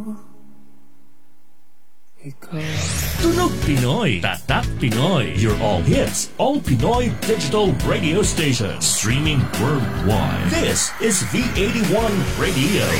Ikaw. Tunog Pinoy, Tatak Pinoy. Your all hits, all Pinoy digital radio station. Streaming worldwide. This is V81 Radio.